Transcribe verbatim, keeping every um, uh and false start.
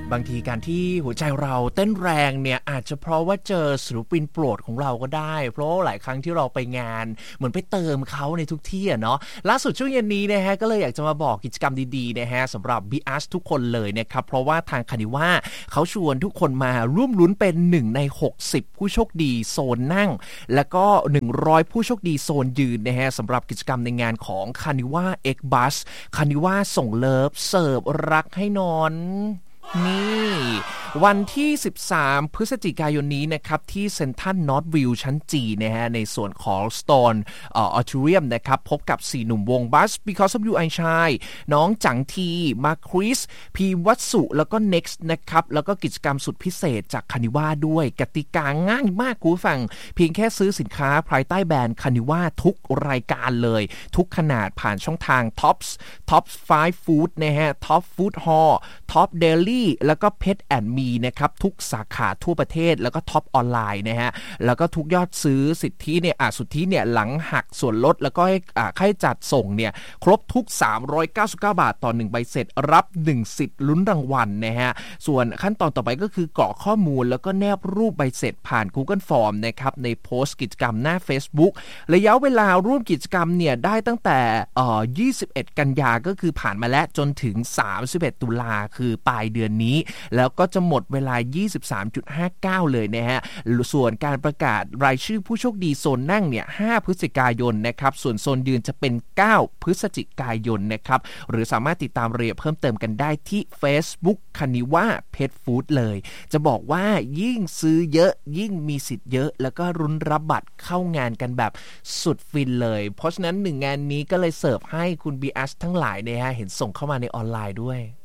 บางทีการที่หัวใจเราเต้นแรงเนี่ยอาจจะเพราะว่าเจอศิลปินโปรดของเราก็ได้เพราะหลายครั้งที่เราไปงานเหมือนไปเติมเขาในทุกที่อ่ะเนาะล่าสุดช่วงเย็นนี้นะฮะก็เลยอยากจะมาบอกกิจกรรมดีๆนะฮะสำหรับ บี อาร์ ทุกคนเลยนะครับเพราะว่าทางคานิว่าเขาชวนทุกคนมาร่วมลุ้นเป็นหนึ่งในหกสิบผู้โชคดีโซนนั่งแล้วก็หนึ่งร้อยผู้โชคดีโซนยืนนะฮะสำหรับกิจกรรมในงานของคานิว่า X Bus คานิว่าส่งเลิฟเสิร์ฟรักให้นอนนี่วันที่สิบสามพฤศจิกายนนี้นะครับที่เซ็นทรัลนอร์ทวิวชั้นจีนะฮะในส่วนของ Stone เอ่อ Auditorium นะครับพบกับสี่หนุ่มวง Bus Because of You I Shine น้องจังทีมาคริสพีวัตสุแล้วก็ Next นะครับแล้วก็กิจกรรมสุดพิเศษจากคานิว่าด้วยกติกาง่ายมากคุณผู้ฟังเพียงแค่ซื้อสินค้าภายใต้แบรนด์คานิว่าทุกรายการเลยทุกขนาดผ่านช่องทาง Tops Top ไฟว์ Food นะฮะ Top Food Hall Top Deliแล้วก็ Pet and Me นะครับทุกสาขาทั่วประเทศแล้วก็ท็อปออนไลน์นะฮะแล้วก็ทุกยอดซื้อสิทธิเนี่ยอ่ะสุทธิเนี่ยหลังหักส่วนลดแล้วก็ให้อ่าค่าจัดส่งเนี่ยครบทุกสามร้อยเก้าสิบเก้าบาทต่อหนึ่งใบเสร็จรับหนึ่งสิทธิ์ลุ้นรางวัลนะฮะส่วนขั้นตอนต่อไปก็คือกรอกข้อมูลแล้วก็แนบรูปใบเสร็จผ่าน Google Form นะครับในโพสต์กิจกรรมหน้า Facebook ระยะเวลาร่วมกิจกรรมเนี่ยได้ตั้งแต่เอ่อยี่สิบเอ็ดกันยาก็คือผ่านมาแล้วจนถึงสามสิบเอ็ดตุลาคือปลายเดือนนี้แล้วก็จะหมดเวลา ยี่สิบสามจุดห้าเก้า เลยนะฮะส่วนการประกาศรายชื่อผู้โชคดีโซนนั่งเนี่ยห้าพฤศจิกายนนะครับส่วนโซนยืนจะเป็นเก้าพฤศจิกายนนะครับหรือสามารถติดตามรายละเอียดเพิ่มเติมกันได้ที่ Facebook คานิว่าเพทฟู้ดเลยจะบอกว่ายิ่งซื้อเยอะยิ่งมีสิทธิ์เยอะแล้วก็รุ้นรับบัตรเข้างานกันแบบสุดฟินเลยเพราะฉะนั้นหนึ่งงานนี้ก็เลยเสิร์ฟให้คุณ บี อาร์ ทั้งหลายเนี่ยฮะเห็นส่งเข้ามาในออนไลน์ด้วย